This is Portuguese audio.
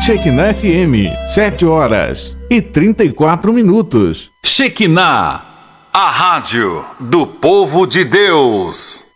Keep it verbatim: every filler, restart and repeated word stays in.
Shekinah F M, sete horas e trinta e quatro minutos. Shekinah, a rádio do povo de Deus.